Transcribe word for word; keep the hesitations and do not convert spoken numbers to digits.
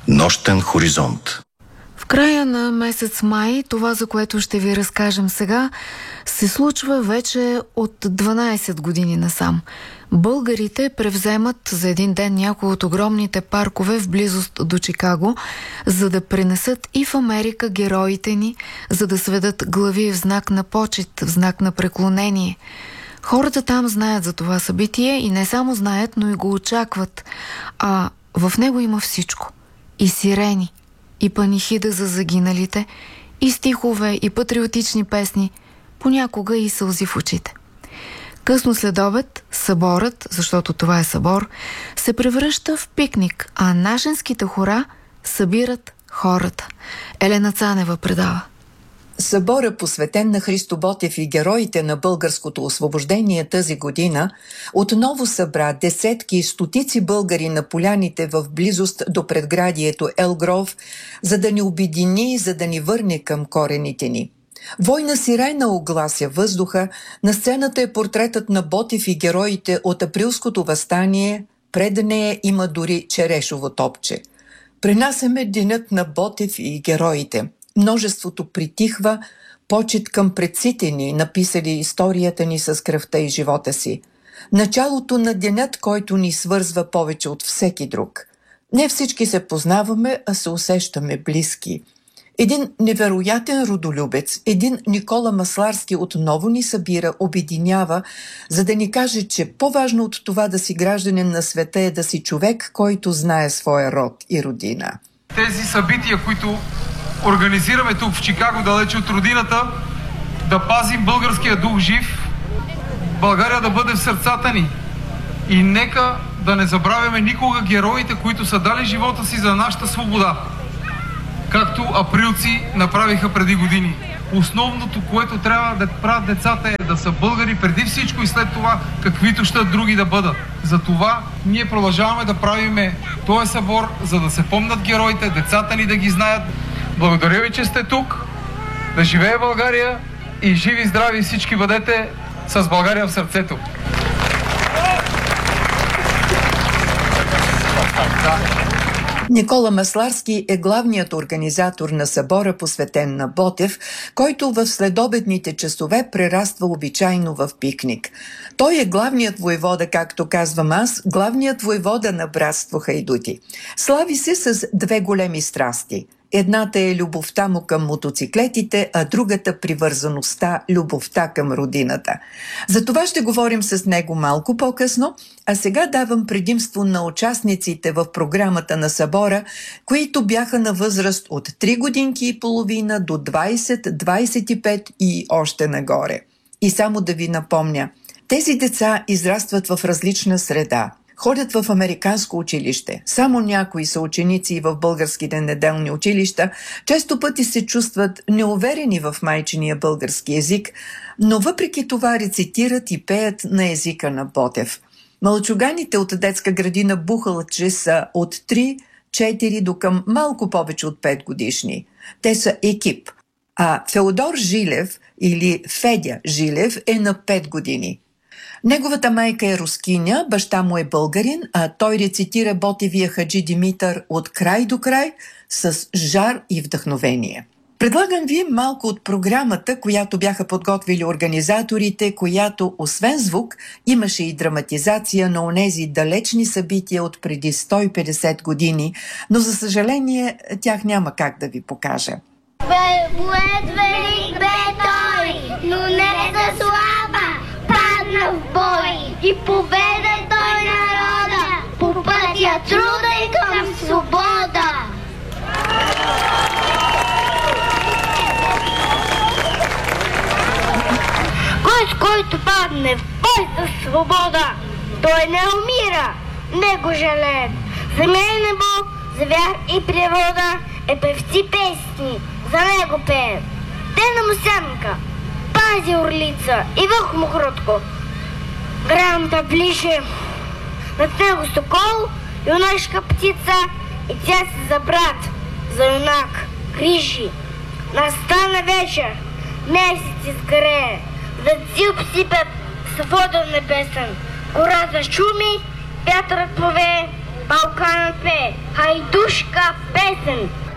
Нощен хоризонт. В края на месец май, това, за което ще ви разкажем сега, се случва вече от дванайсет години насам. Българите превземат за един ден някои от огромните паркове в близост до Чикаго, за да пренесат и в Америка героите ни, за да сведат глави в знак на почет, в знак на преклонение. Хората там знаят за това събитие и не само знаят, но и го очакват. А в него има всичко. И сирени, и панихида за загиналите, и стихове, и патриотични песни, понякога и сълзи в очите. Късно след обед съборът, защото това е събор, се превръща в пикник, а нашенските хора събират хората. Елена Цанева предава. Събора, посветен на Христо Ботев и героите на българското освобождение тази година, отново събра десетки и стотици българи на поляните в близост до предградието Елгров, за да ни обедини, за да ни върне към корените ни. Война сирена оглася въздуха, на сцената е портретът на Ботев и героите от априлското въстание, пред нея има дори черешово топче. Пренасяме денят на Ботев и героите. Множеството притихва, почет към предците ни, написали историята ни с кръвта и живота си. Началото на денят, който ни свързва повече от всеки друг. Не всички се познаваме, а се усещаме близки. Един невероятен родолюбец, един Никола Масларски отново ни събира, обединява, за да ни каже, че по-важно от това да си гражданин на света е да си човек, който знае своя род и родина. Тези събития, които организираме тук в Чикаго, далече от родината, да пазим българския дух жив, България да бъде в сърцата ни. И нека да не забравяме никога героите, които са дали живота си за нашата свобода, както априлци направиха преди години. Основното, което трябва да правят децата, е да са българи преди всичко и след това каквито ще други да бъдат. Затова ние продължаваме да правиме този събор, за да се помнят героите, децата ни да ги знаят. Благодаря ви, че сте тук. Да живее България и живи и здрави всички бъдете с България в сърцето. Никола Масларски е главният организатор на събора, посветен на Ботев, който в следобедните часове прераства обичайно в пикник. Той е главният войвода, както казвам аз, главният войвода на братство хайдути. Слави се с две големи страсти. Едната е любовта му към мотоциклетите, а другата привързаността, любовта към родината. За това ще говорим с него малко по-късно, а сега давам предимство на участниците в програмата на събора, които бяха на възраст от три годинки и половина до двайсет, двайсет и пет и още нагоре. И само да ви напомня, тези деца израстват в различна среда. Ходят в американско училище. Само някои са ученици в българските неделни училища. Често пъти се чувстват неуверени в майчиния български език, но въпреки това рецитират и пеят на езика на Ботев. Мълчуганите от детска градина Бухалче са от три, четири до към малко повече от пет годишни. Те са екип. А Феодор Жилев или Федя Жилев е на пет години. Неговата майка е рускиня, баща му е българин, а той рецитира Ботевия Хаджи Димитър от край до край с жар и вдъхновение. Предлагам ви малко от програмата, която бяха подготвили организаторите, която освен звук имаше и драматизация на онези далечни събития от преди сто и петдесет години, но за съжаление тях няма как да ви покажа. Поет велик бе той, но не за слава, падна в бой и победа той народа по пътя труда и към свобода. Кой с който падне в бой за свобода, той не умира, не го жалее. Земя и небо, за вяр и природа е певци песни, за него пеят. Дена му сянка, пази орлица и върх му кротко. Граната ближе, над него сокол, юнашка птица и тя се за брат, за юнак, грижи. Настана вечер, месец изгрее, дъци обсипят с вода небесен. Гората шуми, вятърът повее, Балканът пее хайдушка песен.